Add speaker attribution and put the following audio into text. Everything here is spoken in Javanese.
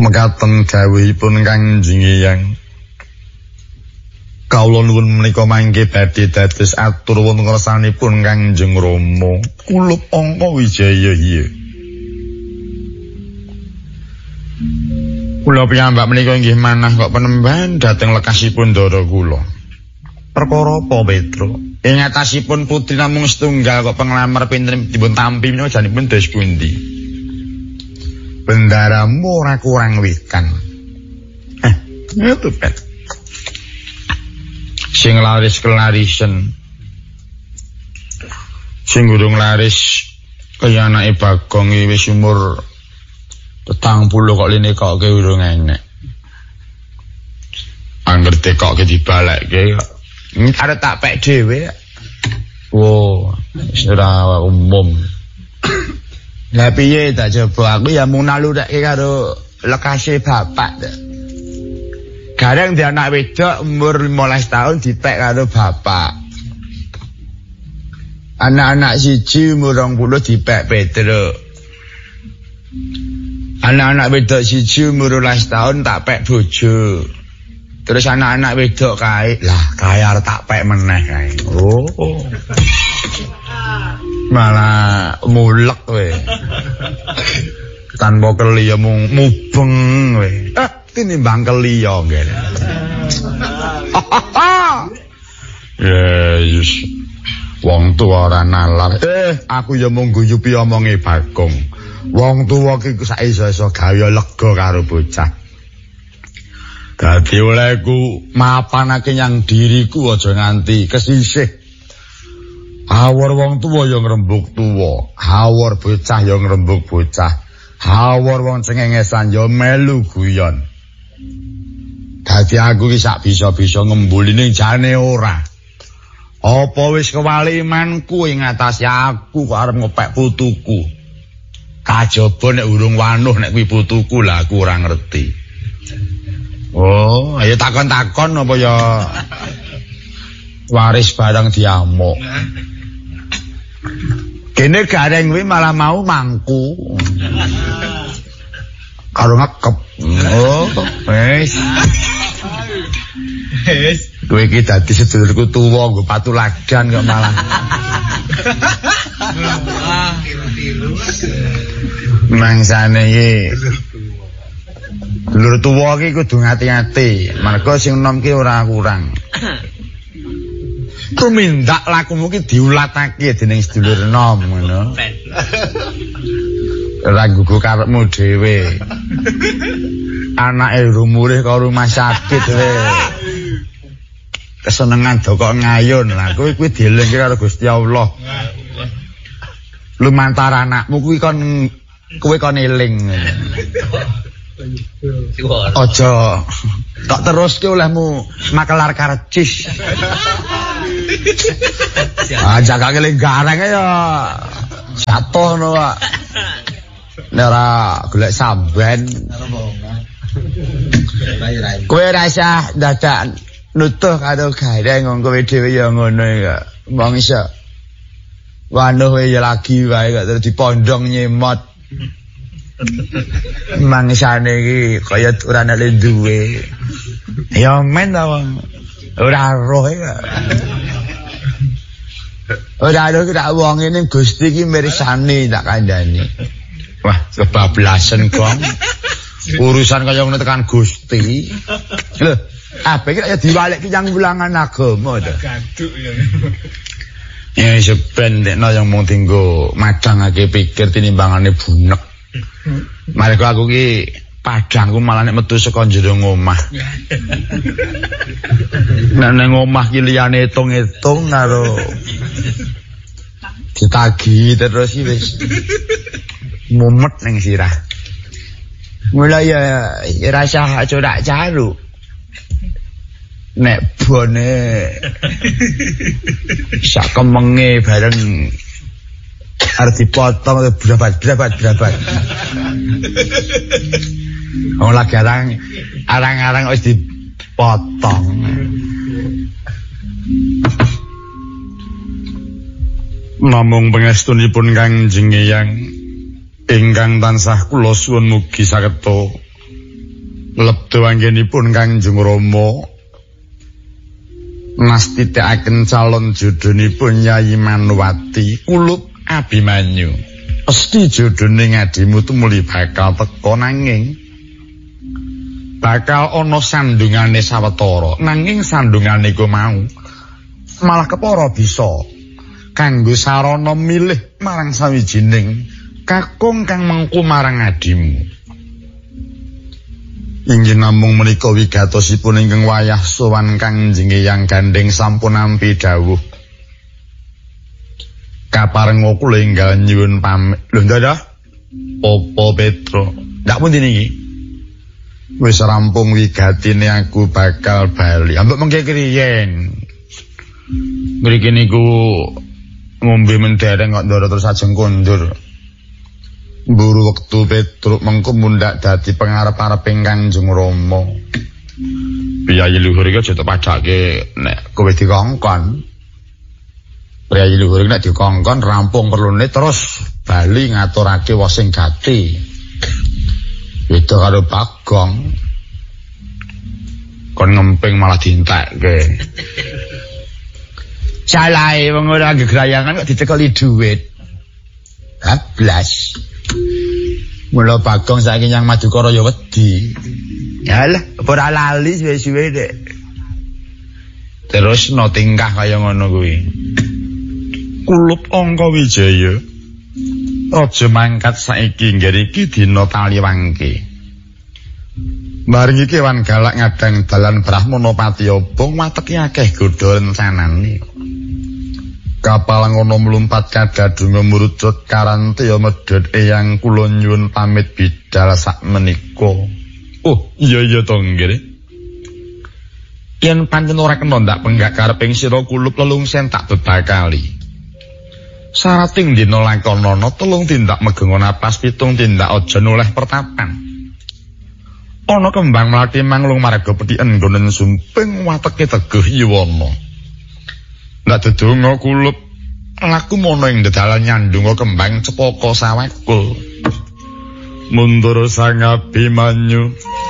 Speaker 1: mekaten dawuhipun Kangjeng Eyang. Kawula nuwun menika mangke badhe dados atur wonten ngarsanipun Kangjeng Rama. Kulup angka wijaya iya. Kula piyambak menika inggih manah kok penemban dhateng lekasipun ndara kula. Perkara apa Petro? Ing atasipun putri namung setunggal kok penglamar pinten dipun tampi menika janipun dos pundi? Bendaramu ora kurang wikan. Itu Pet. Sing laris kelarisen. Sing durung laris kaya anake Bagong wis umur 40 kok lene kok urung enek. Angger tekoke dibalekke kok. Arep tak pek dhewe. Wo, wis ora umum. Lah piye tak coba aku ya mung nalurake karo lekase bapak. Gareng dia anak wedok umur 15 tahun dipek karo bapak. Anak-anak siji umur 20 dipek Pedro. Anak-anak wedok siji umur 12 tahun tak pek bojo. Terus anak-anak wedok kae, lah kae arep tak pek meneh kae. Oh. Malah mulek we. Tanpa keli ya mung mubeng we. Tinimbang keli ya ngene. Yes. Wong tuwa ora nalar. Aku ya mung guyupi omonge Bagong. Wong tuwa ki saisa-isa gawe lega karo bocah. Dadi olehku mapanake yang diriku aja nganti kesisih. Hawar wong tuwa ya ngrembug tuwa, hawar bocah ya ngrembug bocah, hawar wong cengengesan ya melu guyon. Dadi aku ki sak bisa-bisa ngembuli ning jane ora. Apa wis kewalimanku ing ngatas aku kok arep ngopek putuku. Kajaba nek urung wanuh nek kuwi putuku lah aku ora ngerti. Oh, ayo takon-takon apa ya waris barang diamuk. Kene gareng kuwi malah mau mangku. Karo ngekep. Oh, wis. Wis. Kowe iki dadi sedulurku tuwa nggo patuladan kok malah. Mangsane iki. Dulur tuwa iki kudu ngati-ati, merga sing enom ki ora kurang. Tumindak lakumu ki diulatake dening sedulur enom ngono. Ora gugu karepmu dhewe. Anake rumurih karo rumah sakit we. Kesenengan dokok ngayun lah kuwi dielingke karo Gusti Allah. Lumantar anakmu kuwi kon kowe kon eling. Aja tak teruske olehmu makelar karcis. Jagake ling gareng ya jatuh ngono Pak. Nek ora golek samben. Kowe rasa dadak nutuh karo gareng wong kowe dhewe ya ngono ya. Wong iso wanuh ya lagi wae kok terus dipondong nyemot. Mangsane iki kaya ora nek duwe. Ya men ta wong. Ora roh ya. Ora ada kira wong ini Gusti iki mirsani tak kandhani. Wah, kebablasan kong. Urusan kaya ngono tekan Gusti. Lho, apa iki ya diwaleki yang ulangan agama to. Gaduk ya. Ya seben dekno yang mung tinggo madangake pikir tinimbangane bunek. Mereka aku ki padangku malah nek metu saka jero omah. Nek nang omah ki liyane hitung-hitung karo ditagi terus iki wis mumet ning sirah. Mulai ya rasa corak caru. Nek bone sak kemenge bareng arep dipotong brabat. Oh lagi arang wis dipotong. Namung pangestunipun Kangjeng Eyang ingkang tansah kula suwun mugi sageta Lebda anggenipun Kangjeng Rama nastitekaken calon jodhonipun Nyai Manwati Kulup Abimanyu. Pesthi jodhone ngadimu tumuli bakal teka nanging bakal ana sandungane sawetara. Nanging sandungane iku mau malah kepara bisa kanggo sarana milih marang sawijining kakung kang mengku marang adimu. Inggih namung menika wigatosipun ingkang wayah sowan Kangjeng Hyang Gandeng sampun nampi dawuh. Kaparenga kula enggal nyuwun pamit. Lho ndadah. Apa Petro? Ndak pundi niki? Wis rampung wigatine aku bakal bali. Ambek mengke kriyen. Mriki niku ngombe mendereng kok ndoro terus ajeng kondur. Mburu wektu Petruk mengko mundhak dadi pangarep-areping Kanjeng Rama. Priyayi luhur iki aja padhake nek kowe dikongkon. Priyayi luhur iki nek dikongkon rampung perlune terus bali ngaturake wong sing gati. Beda karo Bagong. Kon ngemping malah dientekke. Salahe wong ora gegrayangan kok ditekeli dhuwit. Hablas. Mula Bagong saiki nyang Madukara ya wedi. Yalah, ora lali suwe-suwe nek. Terus no tingkah kaya ngono kuwi. Kulup Angka Wijaya. Aja mangkat saiki ngger iki dina Taliwangke. Bareng iki wan galak ngadang dalan Brahmanapati obong wateki akeh godha rencanane. Kapal ngono mlumpat kadadunga murucut karantiya medhot eyang kula nyuwun pamit bidhal sakmenika. Oh, iya to nggih. Yen pancen ora kena ndak penggak kareping sira Kulup lelungsen tak bebakali. Sarating dina lakonana 3 tindak megenga napas 7 tindak aja noleh pertapan. Ana kembang mlathi manglung marga pethiken nggonen sumping wateke teguh Yuwana. Ndak dedonga Kulup laku mono ing dedalan nyandunga kembang cepaka sawekul. Mundur sang Abimanyu